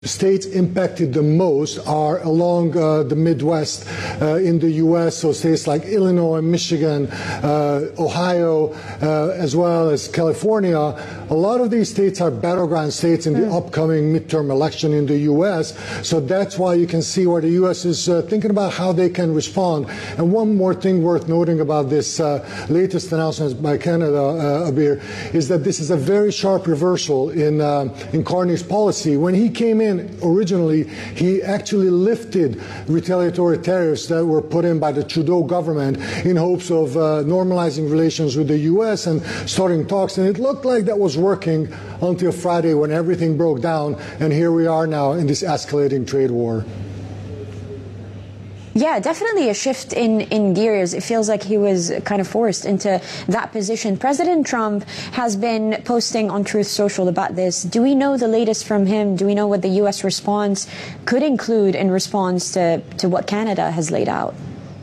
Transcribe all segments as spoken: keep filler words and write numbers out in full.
States impacted the most are along uh, the Midwest uh, in the U S, so states like Illinois, Michigan, uh, Ohio, uh, as well as California. A lot of these states are battleground states in the mm. upcoming midterm election in the U S, so that's why you can see where the U S is uh, thinking about how they can respond. And one more thing worth noting about this uh, latest announcement by Canada, uh, Abir, is that this is a very sharp reversal in, uh, in Carney's policy. When he came in originally, he actually lifted retaliatory tariffs that were put in by the Trudeau government in hopes of uh, normalizing relations with the U S and starting talks. And it looked like that was working until Friday when everything broke down. And here we are now in this escalating trade war. Yeah, definitely a shift in, in gears. It feels like he was kind of forced into that position. President Trump has been posting on Truth Social about this. Do we know the latest from him? Do we know what the U S response could include in response to, to what Canada has laid out?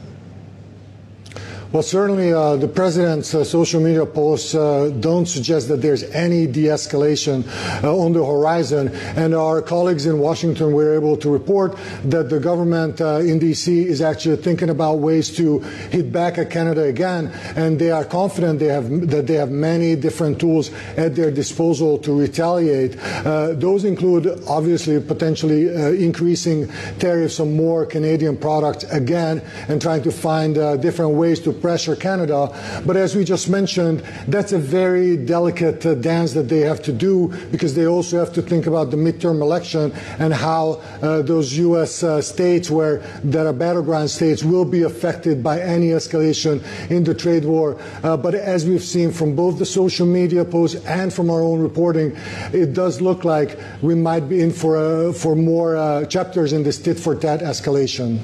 Well, certainly uh, the president's uh, social media posts uh, don't suggest that there's any de-escalation uh, on the horizon. And our colleagues in Washington were able to report that the government uh, in D C is actually thinking about ways to hit back at Canada again. And they are confident they have, that they have many different tools at their disposal to retaliate. Uh, those include, obviously, potentially uh, increasing tariffs on more Canadian products again and trying to find uh, different ways to pressure Canada. But as we just mentioned, that's a very delicate uh, dance that they have to do, because they also have to think about the midterm election and how uh, those U S uh, states where that are battleground states will be affected by any escalation in the trade war. Uh, but as we've seen from both the social media posts and from our own reporting, it does look like we might be in for, uh, for more uh, chapters in this tit-for-tat escalation.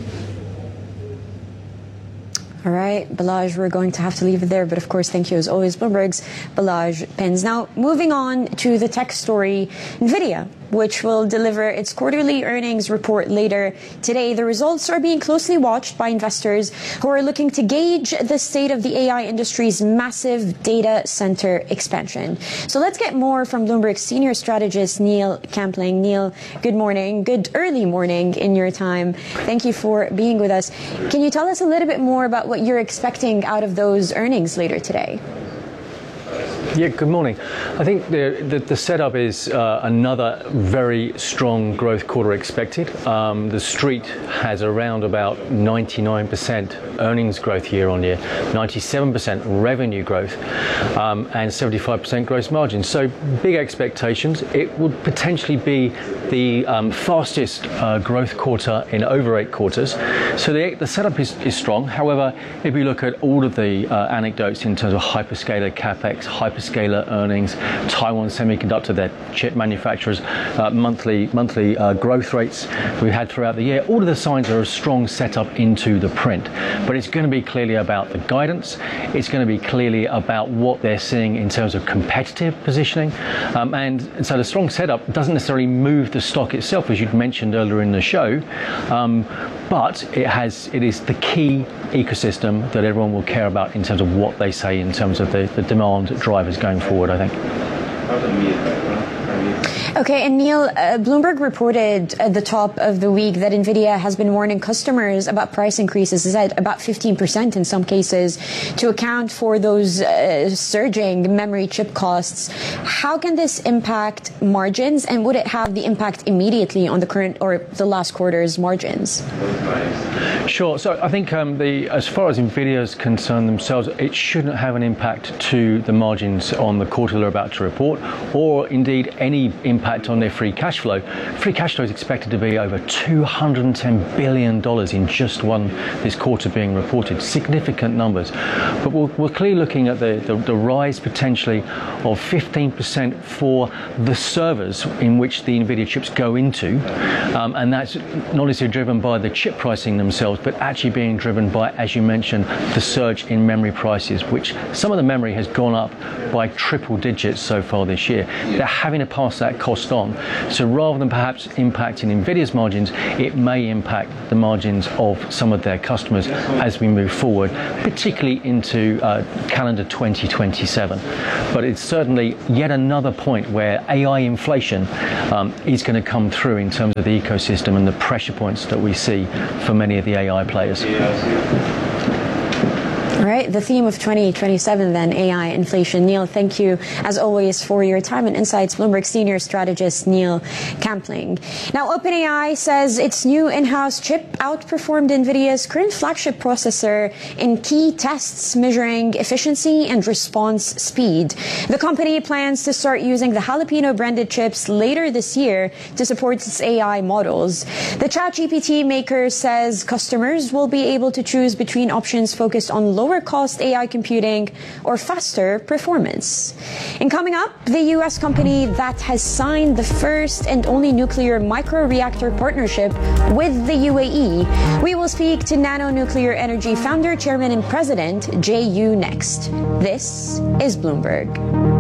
All right, Balazs, we're going to have to leave it there. But of course, thank you as always, Bloomberg's Balazs Pins. Now, moving on to the tech story, NVIDIA, which will deliver its quarterly earnings report later today. The results are being closely watched by investors who are looking to gauge the state of the A I industry's massive data center expansion. So let's get more from Bloomberg senior strategist Neil Campling. Neil, good morning. Good early morning in your time. Thank you for being with us. Can you tell us a little bit more about what you're expecting out of those earnings later today? Yeah, good morning. I think the the, the setup is uh, another very strong growth quarter expected. Um, the street has around about ninety-nine percent earnings growth year on year, ninety-seven percent revenue growth, um, and seventy-five percent gross margin. So big expectations. It would potentially be the um, fastest uh, growth quarter in over eight quarters. So the, the setup is, is strong. However, if you look at all of the uh, anecdotes in terms of hyperscaler capex, hyperscaler earnings, Taiwan Semiconductor, their chip manufacturers, uh, monthly monthly uh, growth rates we had throughout the year, all of the signs are a strong setup into the print. But it's going to be clearly about the guidance. It's going to be clearly about what they're seeing in terms of competitive positioning. Um, and, and so the strong setup doesn't necessarily move the stock itself, as you'd mentioned earlier in the show. Um, but it has it is the key ecosystem that everyone will care about in terms of what they say in terms of the, the demand drivers going forward, I think. Okay, and Neil, uh, Bloomberg reported at the top of the week that NVIDIA has been warning customers about price increases, is at about fifteen percent in some cases, to account for those uh, surging memory chip costs. How can this impact margins, and would it have the impact immediately on the current or the last quarter's margins? Sure. So I think um, the as far as NVIDIA is concerned themselves, it shouldn't have an impact to the margins on the quarter they're about to report, or indeed any impact on their free cash flow. Free cash flow is expected to be over two hundred ten billion dollars in just one this quarter being reported. Significant numbers. But we're, we're clearly looking at the, the, the rise potentially of fifteen percent for the servers in which the NVIDIA chips go into. Um, and that's not necessarily driven by the chip pricing themselves, but actually being driven by, as you mentioned, the surge in memory prices, which some of the memory has gone up by triple digits so far this year. They're having to pass that cost cost on. So rather than perhaps impacting NVIDIA's margins, it may impact the margins of some of their customers as we move forward, particularly into uh, calendar twenty twenty-seven. But it's certainly yet another point where A I inflation um, is going to come through in terms of the ecosystem and the pressure points that we see for many of the A I players. All right, the theme of twenty twenty-seven then, A I inflation. Neil, thank you as always for your time and insights. Bloomberg senior strategist Neil Campling. Now, OpenAI says its new in-house chip outperformed NVIDIA's current flagship processor in key tests measuring efficiency and response speed. The company plans to start using the Jalapeno branded chips later this year to support its A I models. The ChatGPT maker says customers will be able to choose between options focused on lower cost A I computing or faster performance. And coming up, the U S company that has signed the first and only nuclear microreactor partnership with the U A E. We will speak to Nano Nuclear Energy founder, chairman, and president Jay Yu next. This is Bloomberg.